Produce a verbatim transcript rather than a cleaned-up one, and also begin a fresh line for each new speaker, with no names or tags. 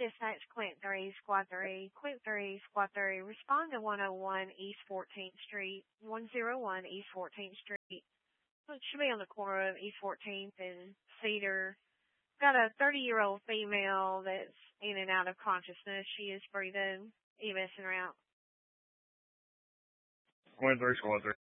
Dispatch, Quint three, Squad three, Quint three, Squad three, respond to one oh one East fourteenth Street, one oh one East fourteenth Street. It should be on the corner of East fourteenth and Cedar. Got a thirty-year-old female that's in and out of consciousness. She is breathing. Are you messing around?
Quint three, Squad three.